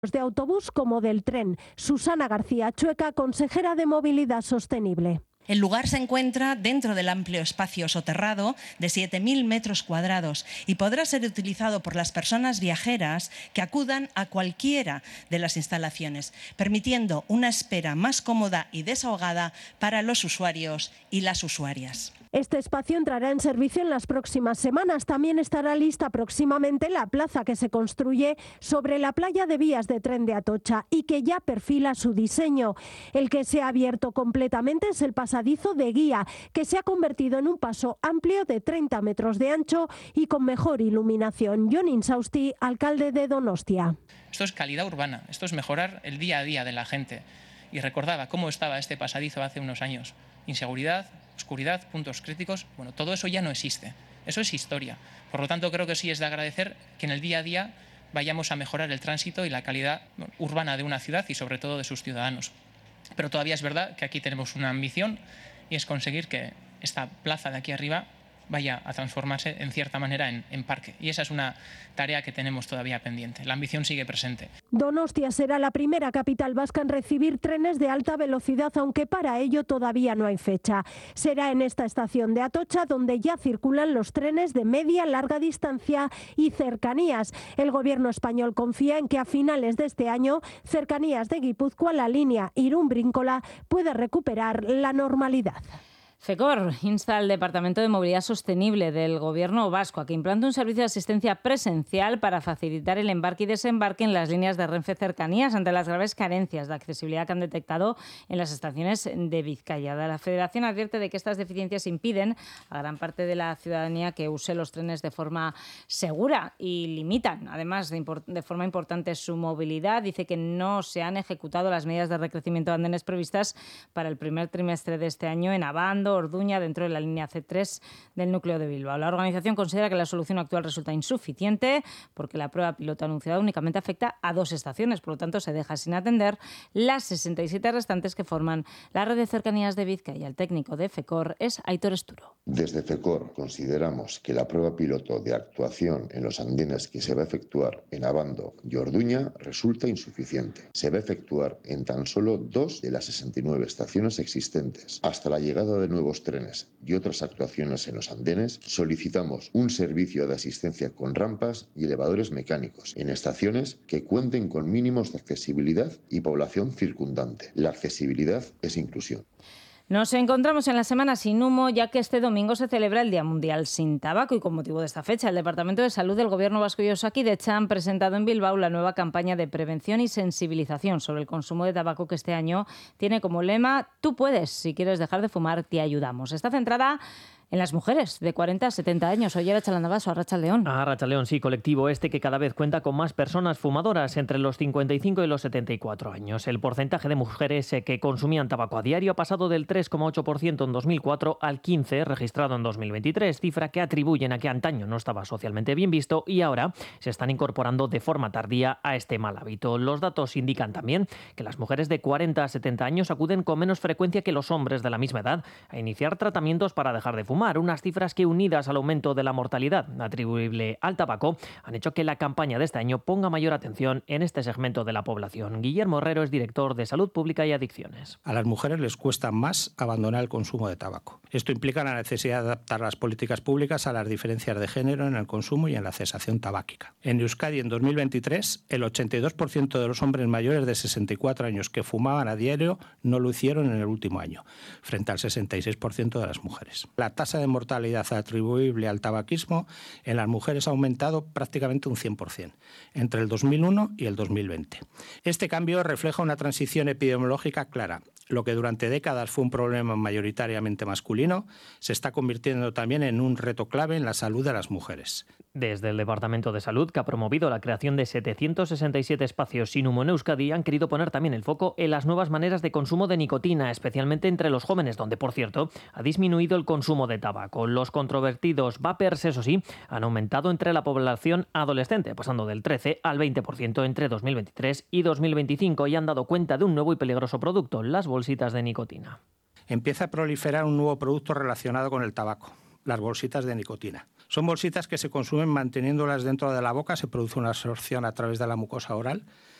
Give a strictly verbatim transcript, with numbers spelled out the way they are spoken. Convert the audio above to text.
de autobús como del tren. Susana García Chueca, consejera de Movilidad Sostenible. El lugar se encuentra dentro del amplio espacio soterrado de siete mil metros cuadrados y podrá ser utilizado por las personas viajeras que acudan a cualquiera de las instalaciones, permitiendo una espera más cómoda y desahogada para los usuarios y las usuarias. Este espacio entrará en servicio en las próximas semanas. También estará lista próximamente la plaza que se construye sobre la playa de vías de tren de Atocha y que ya perfila su diseño. El que se ha abierto completamente es el pasadizo de guía, que se ha convertido en un paso amplio de treinta metros de ancho y con mejor iluminación. Jon Insausti, alcalde de Donostia. Esto es calidad urbana, esto es mejorar el día a día de la gente. Y recordaba cómo estaba este pasadizo hace unos años. Inseguridad, oscuridad, puntos críticos, bueno, todo eso ya no existe. Eso es historia. Por lo tanto, creo que sí es de agradecer que en el día a día vayamos a mejorar el tránsito y la calidad urbana de una ciudad y sobre todo de sus ciudadanos. Pero todavía es verdad que aquí tenemos una ambición y es conseguir que esta plaza de aquí arriba vaya a transformarse en cierta manera en, en parque. Y esa es una tarea que tenemos todavía pendiente. La ambición sigue presente. Donostia será la primera capital vasca en recibir trenes de alta velocidad, aunque para ello todavía no hay fecha. Será en esta estación de Atocha donde ya circulan los trenes de media, larga distancia y cercanías. El gobierno español confía en que a finales de este año, Cercanías de Guipúzcoa, la línea Irún-Bríncola, puede recuperar la normalidad. FECOR insta al Departamento de Movilidad Sostenible del Gobierno vasco a que implante un servicio de asistencia presencial para facilitar el embarque y desembarque en las líneas de Renfe Cercanías ante las graves carencias de accesibilidad que han detectado en las estaciones de Vizcaya. La Federación advierte de que estas deficiencias impiden a gran parte de la ciudadanía que use los trenes de forma segura y limitan, además, de, import- de forma importante su movilidad. Dice que no se han ejecutado las medidas de recrecimiento de andenes previstas para el primer trimestre de este año en Abando, Orduña, dentro de la línea C tres del núcleo de Bilbao. La organización considera que la solución actual resulta insuficiente porque la prueba piloto anunciada únicamente afecta a dos estaciones, por lo tanto se deja sin atender las sesenta y siete restantes que forman la red de cercanías de Vizcaya. El técnico de FECOR es Aitor Esturo. Desde FECOR consideramos que la prueba piloto de actuación en los andenes que se va a efectuar en Abando y Orduña resulta insuficiente. Se va a efectuar en tan solo dos de las sesenta y nueve estaciones existentes. Hasta la llegada de nuevos trenes y otras actuaciones en los andenes, solicitamos un servicio de asistencia con rampas y elevadores mecánicos en estaciones que cuenten con mínimos de accesibilidad y población circundante. La accesibilidad es inclusión. Nos encontramos en la Semana Sin Humo, ya que este domingo se celebra el Día Mundial Sin Tabaco y con motivo de esta fecha el Departamento de Salud del Gobierno Vasco y Osakidetza han presentado en Bilbao la nueva campaña de prevención y sensibilización sobre el consumo de tabaco que este año tiene como lema "Tú puedes, si quieres dejar de fumar, te ayudamos". Está centrada en las mujeres de cuarenta a setenta años. Oye, Arratsaldeon, Arratsaldeon. Arratsaldeon, sí, colectivo este que cada vez cuenta con más personas fumadoras entre los cincuenta y cinco y los setenta y cuatro años. El porcentaje de mujeres que consumían tabaco a diario ha pasado del tres coma ocho por ciento en dos mil cuatro al quince por ciento registrado en dos mil veintitrés, cifra que atribuyen a que antaño no estaba socialmente bien visto y ahora se están incorporando de forma tardía a este mal hábito. Los datos indican también que las mujeres de cuarenta a setenta años acuden con menos frecuencia que los hombres de la misma edad a iniciar tratamientos para dejar de fumar. Unas cifras que, unidas al aumento de la mortalidad atribuible al tabaco, han hecho que la campaña de este año ponga mayor atención en este segmento de la población. Guillermo Herrero es director de Salud Pública y Adicciones. A las mujeres les cuesta más abandonar el consumo de tabaco. Esto implica la necesidad de adaptar las políticas públicas a las diferencias de género en el consumo y en la cesación tabáquica. En Euskadi, en dos mil veintitrés, el ochenta y dos por ciento de los hombres mayores de sesenta y cuatro años que fumaban a diario no lo hicieron en el último año, frente al sesenta y seis por ciento de las mujeres. La tasa de mortalidad atribuible al tabaquismo en las mujeres ha aumentado prácticamente un cien por ciento entre el dos mil uno y el dos mil veinte. Este cambio refleja una transición epidemiológica clara. Lo que durante décadas fue un problema mayoritariamente masculino se está convirtiendo también en un reto clave en la salud de las mujeres. Desde el Departamento de Salud, que ha promovido la creación de setecientos sesenta y siete espacios sin humo en Euskadi, han querido poner también el foco en las nuevas maneras de consumo de nicotina, especialmente entre los jóvenes, donde, por cierto, ha disminuido el consumo de tabaco. Los controvertidos vapers, eso sí, han aumentado entre la población adolescente, pasando del trece al veinte por ciento entre dos mil veintitrés y dos mil veinticinco, y han dado cuenta de un nuevo y peligroso producto, las bolsitas de nicotina. Empieza a proliferar un nuevo producto relacionado con el tabaco, las bolsitas de nicotina. Son bolsitas que se consumen manteniéndolas dentro de la boca, se produce una absorción a través de la mucosa oral